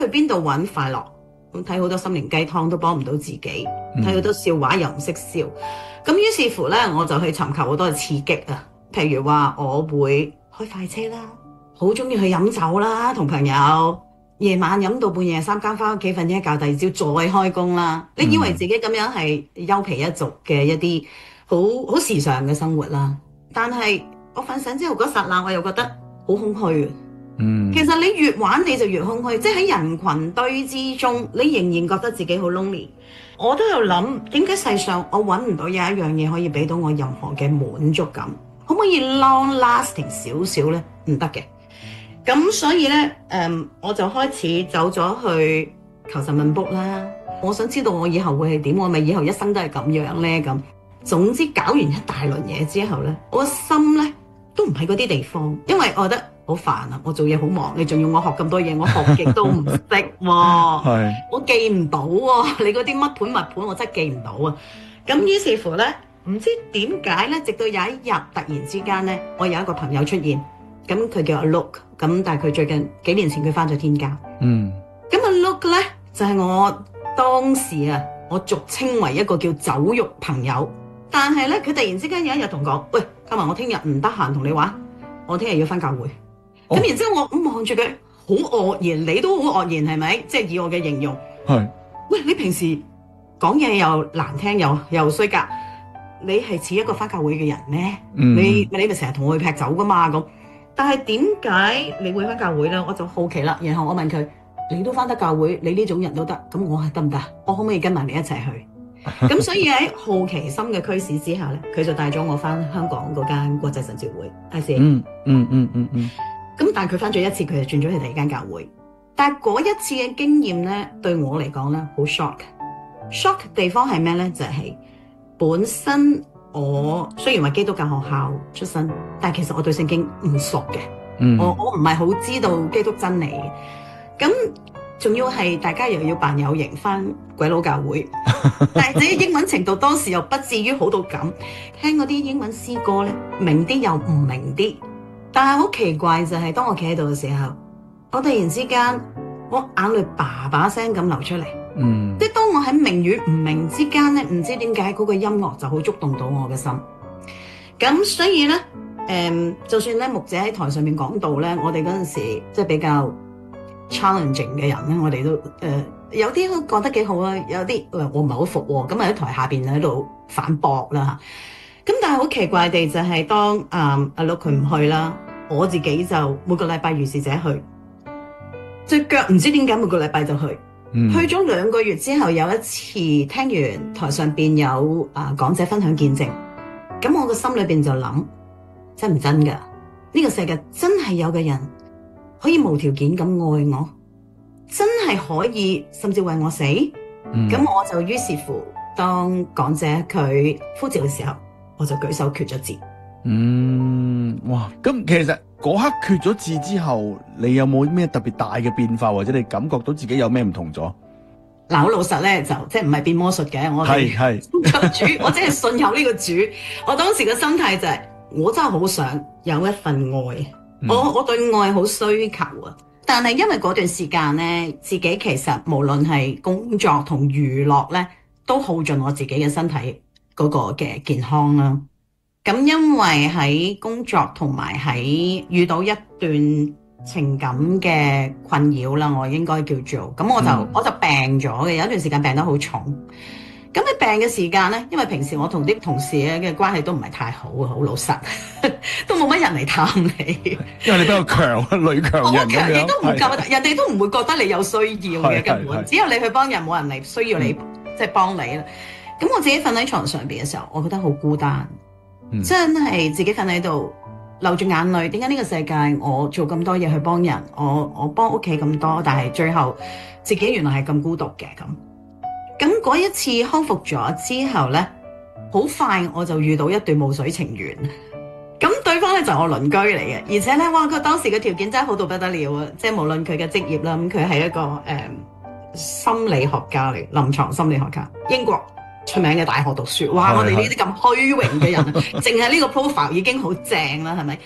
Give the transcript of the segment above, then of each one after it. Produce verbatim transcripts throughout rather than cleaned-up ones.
去邊度揾快樂？咁睇好多心靈雞湯都幫唔到自己，睇好、嗯、多笑話又唔識笑。咁於是乎咧，我就去尋求好多嘅刺激啊。譬如話，我會開快車啦，好中意去飲酒啦，同朋友夜晚飲到半夜三更，翻屋企瞓一覺，第二朝再開工啦。嗯、你以為自己咁樣係優皮一族嘅一啲好好時尚嘅生活啦，但係我瞓醒之後嗰剎那，我又覺得好空虛。嗯，其實你越玩你就越空虛，即係喺人群堆之中，你仍然覺得自己好 lonely。我都有諗，點解世上我揾唔到有一樣嘢可以俾到我任何嘅滿足感？可唔可以 long lasting 少少呢？唔得嘅。咁所以呢，誒、嗯，我就開始走咗去求神問卜啦。我想知道我以後會係點，我咪以後一生都係咁樣呢？咁總之搞完一大輪嘢之後呢，我個心呢都唔喺嗰啲地方，因為我覺得好煩啊！我做嘢好忙，你仲要我學咁多嘢，我學極都唔識喎，是我記唔到喎，你嗰啲乜盤物盤我真係記唔到啊！咁於是乎呢，唔知點解呢，直到有一日突然之間呢，我有一個朋友出現，咁佢叫阿 Look，咁但係佢最近幾年前佢返咗天家，嗯，咁阿 Look 呢，就係、是、我當時啊，我俗稱為一個叫酒肉朋友，但係呢，佢突然之間有一日同我講，喂，今日我聽日唔得閒同你玩，我聽日要返教會。咁、哦、然之後我咁望住佢，好愕然，你都好愕然係咪？即係以我嘅形容，係是，喂，你平時講嘢又難聽又又衰格，你係似一個返教會嘅人咩？嗯、你你咪成日同我去劈酒噶嘛咁，但係點解你會返教會咧？我就好奇啦。然後我問佢，你都返得教會，你呢種人都得，咁我係得唔得？我可唔可以跟埋你一齊去？咁所以喺好奇心嘅驅使之下咧，佢就帶咗我返香港嗰間國際神召會。I see。嗯嗯嗯嗯嗯。咁但係佢返咗一次，佢就轉咗去第二間教會。但係嗰一次嘅經驗咧，對我嚟講咧，好 shock。shock 嘅地方係咩咧？就係、是、本身我雖然話基督教學校出身，但係其實我對聖經唔熟嘅。嗯，我我唔係好知道基督真理。咁仲要係大家又要扮有型返鬼佬教會，但係自己英文程度當時又不至於好到咁，聽嗰啲英文詩歌咧，明啲又唔明啲。但係好奇怪就係當我企喺度嘅時候，我突然之間我眼淚叭叭聲咁流出嚟。嗯，即係當我喺明與唔明之間咧，唔知點解嗰個音樂就好觸動到我嘅心。咁所以咧，誒、嗯，就算咧牧者喺台上面講道咧，我哋嗰陣時即係比較 challenging 嘅人咧，我哋都誒、呃、有啲都覺得幾好啊，有啲我唔係好服喎，咁啊喺台下邊喺度反駁啦嚇。咁但係好奇怪地就係當啊阿 Luke 佢唔去啦，我自己就每個禮拜如是者去，隻腳唔知點解每個禮拜就去，嗯、去咗兩個月之後有一次聽完台上邊有啊講者分享見證，咁我個心裏邊就諗真唔真㗎？呢、呢個世界真係有個人可以無條件咁愛我，真係可以甚至為我死，咁、嗯、我就於是乎當講者佢呼召嘅時候。我就舉手決咗志。 嗯，哇！咁其實嗰刻決咗志之後，你有冇咩特別大嘅變化，或者你感覺到自己有咩唔同咗？ 嗱，好老實咧，就即係唔係變魔術嘅，我係係主，我真係信有呢個主。我當時嘅心態就係、是，我真係好想有一份愛，嗯、我我對愛好需求啊。但係因為嗰段時間咧，自己其實無論係工作同娛樂咧，都耗盡我自己嘅身體。嗰個嘅健康啦，咁因為喺工作同埋喺遇到一段情感嘅困擾啦，我應該叫做咁，我就、嗯、我就病咗嘅，有一段時間病得好重。咁喺病嘅時間咧，因為平時我同啲同事咧嘅關係都唔係太好啊，好老實，都冇乜人嚟探你， 因為你比較強，女強人咁樣， 強亦都唔夠， 是人哋都唔會覺得你有需要嘅，根本只有你去幫人，冇人嚟需要你，即係、嗯、幫你啦。咁我自己瞓喺床上邊嘅時候，我覺得好孤單，嗯、真係自己瞓喺度流住眼淚。點解呢個世界我做咁多嘢去幫人，我我幫屋企咁多，但係最後自己原來係咁孤獨嘅咁。咁嗰一次康復咗之後咧，好快我就遇到一段霧水情緣。咁對方咧就係我鄰居嚟嘅，而且咧哇，佢當時嘅條件真係好到不得了啊！即係無論佢嘅職業啦，咁佢係一個誒、呃、心理學家嚟，臨床心理學家，英國出名嘅大學讀書，哇！我哋呢啲咁虛榮嘅人，淨係呢個 profile 已經好正啦，係咪？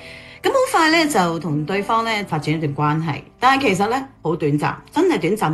咁好快咧就同對方咧發展一段關係，但係其實咧好短暫，真係短暫。